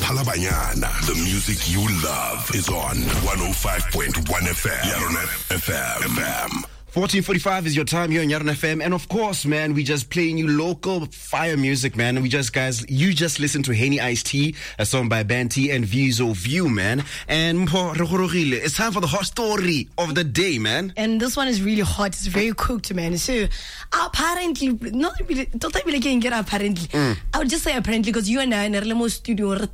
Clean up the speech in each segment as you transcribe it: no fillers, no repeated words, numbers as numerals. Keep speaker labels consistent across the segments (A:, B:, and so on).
A: Halabanyana. The music you love is on 105.1 FM. Yarona FM.
B: 14:45 is your time here on Yarona FM, and of course, man, we just playing you local fire music, man. And you just listen to Henny Ice Tea, a song by Banty and Views of View, man. And it's time for the hot story of the day, man.
C: And this one is really hot. It's very cooked, man. So apparently, not really, don't I really get apparently. I would just say apparently, because you and I in the remote studio, on.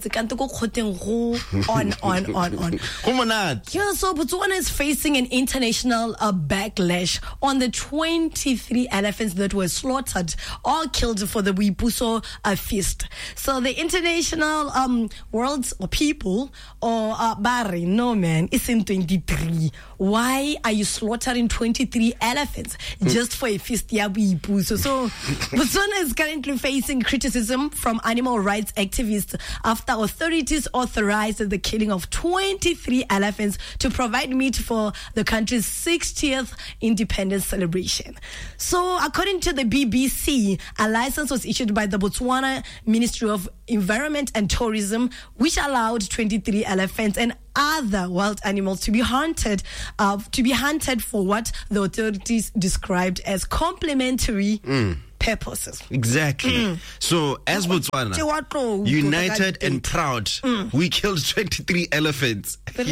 C: Yeah, so Botswana is facing an international backlash on the 23 elephants that were slaughtered or killed for the Boipuso feast. So the international world or people or Barry, no man, it's in 23. Why are you slaughtering 23 elephants just for a feast? Yeah, Boipuso. So Botswana is currently facing criticism from animal rights activists after authorities authorized the killing of 23 elephants to provide meat for the country's 60th independence celebration. So according to the BBC, a license was issued by the Botswana Ministry of Environment and Tourism, which allowed 23 elephants and other wild animals to be hunted for what the authorities described as complementary purposes.
B: Exactly. So as Botswana, united and proud, we killed 23 elephants. So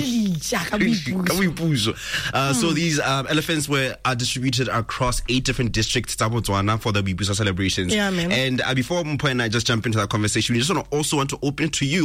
B: these elephants are distributed across 8 different districts of Botswana for the Boipuso celebrations. Yeah, man. And before Mpo and I just jump into that conversation, we just also want to open it to you.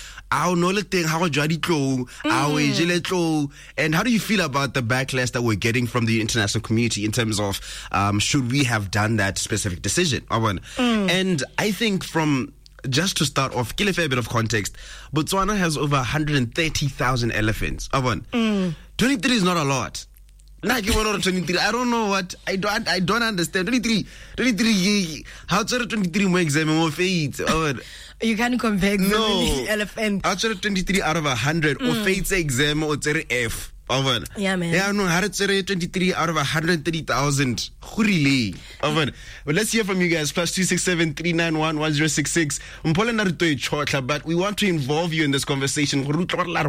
B: And how do you feel about the backlash that we're getting from the international community in terms of should we have done that specific decision? And I think just to start off, give a fair bit of context, Botswana has over 130,000 elephants. 23 is not a lot. Like you want 23, I don't know what I don't understand. 23 how 23 more exam more fate.
C: You can't compare the elephant.
B: How 23 out of 100 or fate exam or F.
C: Yeah, man.
B: Yeah, no, 23 out of 130,000. But let's hear from you guys. +267 391 1066. But we want to involve you in this conversation.
A: WhatsApp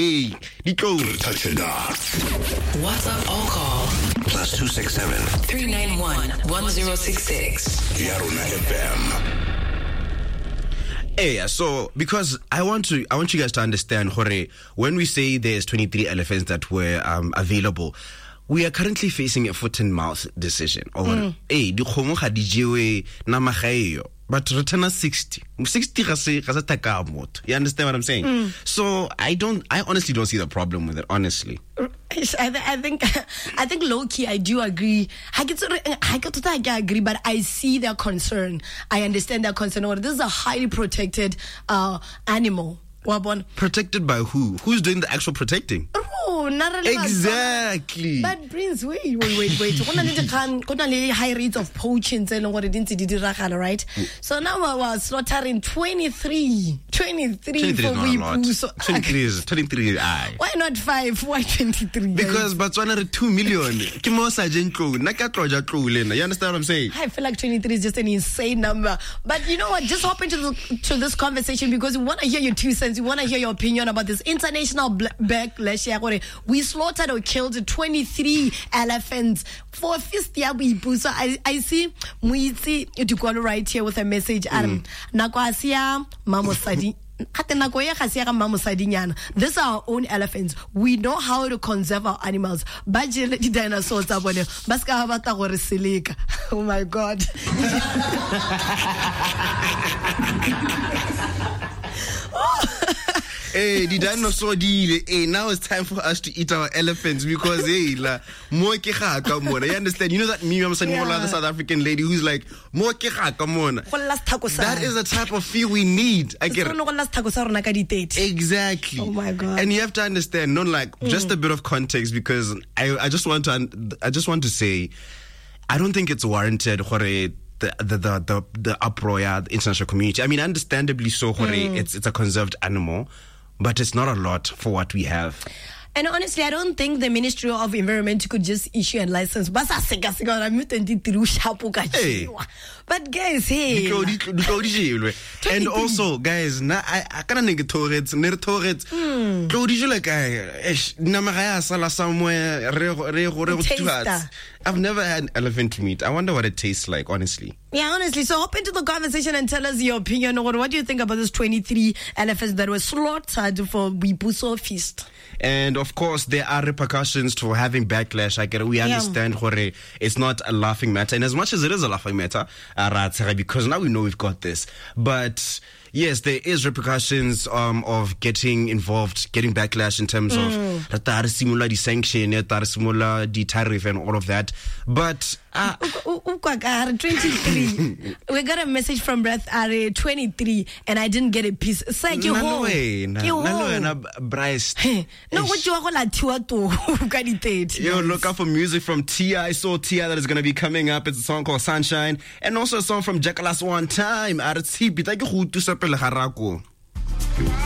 A: or call +267
D: 391 1066.
A: Yarona FM.
B: Yeah, so because I want you guys to understand, Jorge, when we say there's 23 elephants that were available, we are currently facing a foot and mouth decision. But return 60. 60 you understand what I'm saying? So I honestly don't see the problem with it, honestly.
C: I think low key I do agree. I agree, but I see their concern. I understand their concern. This is a highly protected animal.
B: Protected by who? Who's doing the actual protecting?
C: Oh, not really.
B: Exactly.
C: But Prince, wait. High rates of poaching, right? So now we're slaughtering 23 for Boipuso.
B: 23 aye.
C: Why not 5? Why 23?
B: Because Botswana are 2 million. You understand what I'm saying?
C: I feel like 23 is just an insane number. But you know what? Just hop into this conversation because we want to hear your 2 cents. We want to hear your opinion about this international backlash. We slaughtered or killed 23 elephants for a feast. So I see Muitsi Itukolo right here with a message. Nakwasia Mamosadi. These are our own elephants. We know how to conserve our animals. Dinosaurs. Oh my God.
B: Hey, the dinosaur deal. Hey, now it's time for us to eat our elephants because you understand? You know that meme I'm saying, the South African lady who's like, that is the type of feel we need. I get it. Exactly.
C: Oh my God.
B: And you have to understand, just a bit of context because I just want to say, I don't think it's warranted for the uproar, the international community. I mean, understandably so, it's a conserved animal, but it's not a lot for what we have.
C: And honestly, I don't think the Ministry of Environment could just issue a license. But guys, hey.
B: And also, guys, I can't think Tourette's, near Tourette's. Like I've never had elephant meat. I wonder what it tastes like, honestly.
C: Yeah, honestly. So hop into the conversation and tell us your opinion on what do you think about this 23 elephants that were slaughtered for Boipuso feast.
B: And of course, there are repercussions to having backlash. We understand, Jorge, it's not a laughing matter. And as much as it is a laughing matter, because now we know we've got this. But yes, there is repercussions of getting involved, getting backlash in terms of the sanction, the tariff and all of that. But 23.
C: We got a message from Breath Are 23 and I didn't get a piece. It's like you
B: Bryce.
C: No, what you are
B: Yo, look out for music from Tia. I saw Tia that is going to be coming up. It's a song called Sunshine. And also a song from Jackalas One Time.